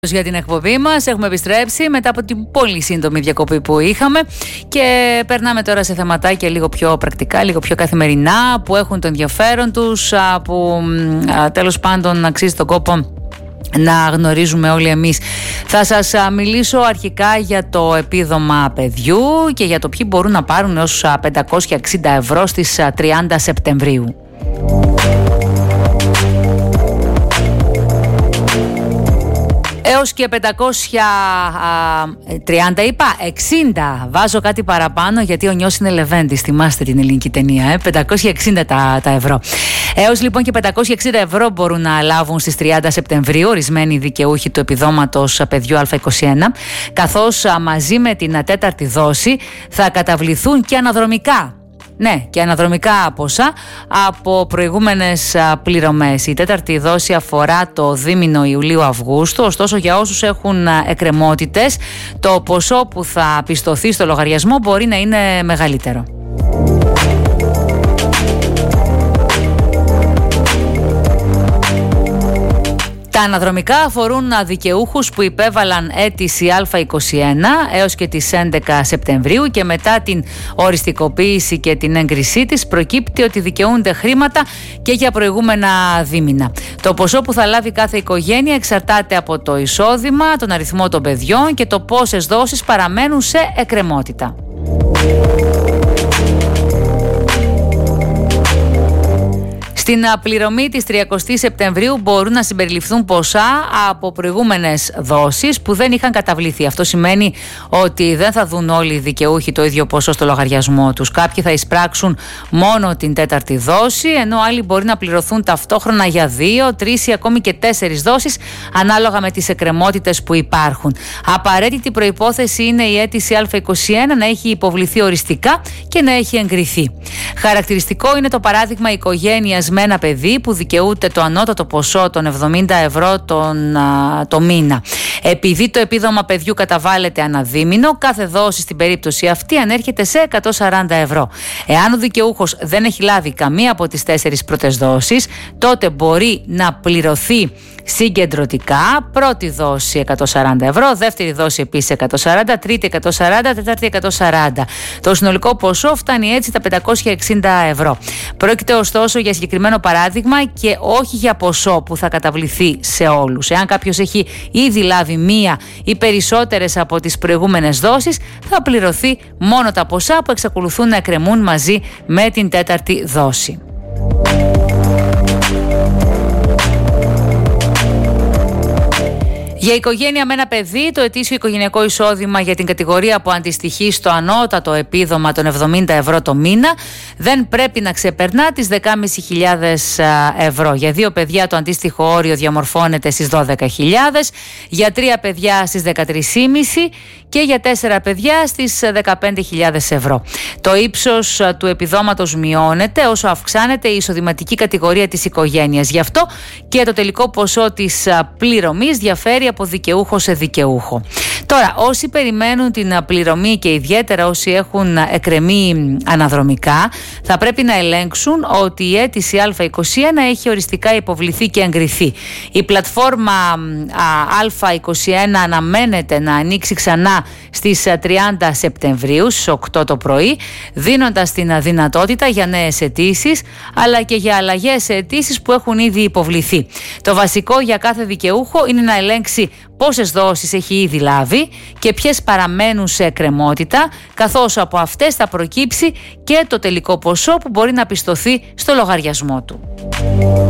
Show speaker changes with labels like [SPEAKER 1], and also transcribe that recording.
[SPEAKER 1] Για την εκπομπή μας έχουμε επιστρέψει μετά από την πολύ σύντομη διακοπή που είχαμε και περνάμε τώρα σε θεματάκια λίγο πιο πρακτικά, λίγο πιο καθημερινά, που έχουν το ενδιαφέρον τους, που τέλος πάντων αξίζει τον κόπο να γνωρίζουμε όλοι εμείς. Θα σας μιλήσω αρχικά για το επίδομα παιδιού και για το ποιοι μπορούν να πάρουν έως 560 ευρώ στις 30 Σεπτεμβρίου. Έως και 530 είπα, 60. Βάζω κάτι παραπάνω γιατί ο νιός είναι λεβέντης. Θυμάστε την ελληνική ταινία, 560 τα ευρώ. Έως λοιπόν και 560 ευρώ μπορούν να λάβουν στις 30 Σεπτεμβρίου ορισμένοι δικαιούχοι του επιδόματος παιδιού Α21, καθώς μαζί με την τέταρτη δόση θα καταβληθούν και αναδρομικά. Ναι, και αναδρομικά ποσά από προηγούμενες πληρωμές. Η τέταρτη δόση αφορά το δίμηνο Ιουλίου-Αυγούστου, ωστόσο για όσους έχουν εκκρεμότητες, το ποσό που θα πιστωθεί στο λογαριασμό μπορεί να είναι μεγαλύτερο. Τα αναδρομικά αφορούν δικαιούχους που υπέβαλαν αίτηση Α21 έως και τις 11 Σεπτεμβρίου και μετά την οριστικοποίηση και την έγκρισή της προκύπτει ότι δικαιούνται χρήματα και για προηγούμενα δίμηνα. Το ποσό που θα λάβει κάθε οικογένεια εξαρτάται από το εισόδημα, τον αριθμό των παιδιών και το πόσες δόσεις παραμένουν σε εκκρεμότητα. Στην πληρωμή της 30 Σεπτεμβρίου μπορούν να συμπεριληφθούν ποσά από προηγούμενες δόσεις που δεν είχαν καταβληθεί. Αυτό σημαίνει ότι δεν θα δουν όλοι οι δικαιούχοι το ίδιο ποσό στο λογαριασμό τους. Κάποιοι θα εισπράξουν μόνο την τέταρτη δόση, ενώ άλλοι μπορεί να πληρωθούν ταυτόχρονα για 2, 3 ή ακόμη και 4 δόσεις, ανάλογα με τις εκκρεμότητες που υπάρχουν. Απαραίτητη προϋπόθεση είναι η αίτηση Α21 να έχει υποβληθεί οριστικά και να έχει εγκριθεί. Χαρακτηριστικό είναι το παράδειγμα οικογένειας με ένα παιδί που δικαιούται το ανώτατο ποσό των 70 ευρώ το μήνα. Επειδή το επίδομα παιδιού καταβάλλεται αναδίμηνο, κάθε δόση στην περίπτωση αυτή ανέρχεται σε 140 ευρώ. Εάν ο δικαιούχος δεν έχει λάβει καμία από τις 4 πρώτες δόσεις, τότε μπορεί να πληρωθεί συγκεντρωτικά. Πρώτη δόση 140 ευρώ, δεύτερη δόση επίσης 140, τρίτη 140, τέταρτη 140. Το συνολικό ποσό φτάνει έτσι τα 560 ευρώ. Πρόκειται ωστόσο για συγκεκριμένο παράδειγμα και όχι για ποσό που θα καταβληθεί σε όλους. Εάν κάποιος έχει ήδη λάβει μία ή περισσότερες από τις προηγούμενες δόσεις, θα πληρωθεί μόνο τα ποσά που εξακολουθούν να εκκρεμούν μαζί με την τέταρτη δόση. Για οικογένεια με ένα παιδί, το ετήσιο οικογενειακό εισόδημα για την κατηγορία που αντιστοιχεί στο ανώτατο επίδομα των 70 ευρώ το μήνα δεν πρέπει να ξεπερνά τις 10.500 ευρώ. Για 2 παιδιά το αντίστοιχο όριο διαμορφώνεται στις 12.000, για 3 παιδιά στις 13.500 και για 4 παιδιά στις 15.000 ευρώ. Το ύψος του επιδόματος μειώνεται όσο αυξάνεται η εισοδηματική κατηγορία της οικογένειας. Γι' αυτό και το τελικό ποσό της πληρωμής διαφέρει από δικαιούχο σε δικαιούχο. Τώρα, όσοι περιμένουν την πληρωμή και ιδιαίτερα όσοι έχουν εκκρεμεί αναδρομικά, θα πρέπει να ελέγξουν ότι η αίτηση Α21 έχει οριστικά υποβληθεί και εγκριθεί. Η πλατφόρμα Α21 αναμένεται να ανοίξει ξανά στις 30 Σεπτεμβρίου στις 8 το πρωί, δίνοντας την δυνατότητα για νέες αιτήσεις αλλά και για αλλαγές σε αιτήσεις που έχουν ήδη υποβληθεί. Το βασικό για κάθε δικαιούχο είναι να ελέγξει πόσες δόσεις έχει ήδη λάβει και ποιες παραμένουν σε εκκρεμότητα, καθώς από αυτές θα προκύψει και το τελικό ποσό που μπορεί να πιστωθεί στο λογαριασμό του.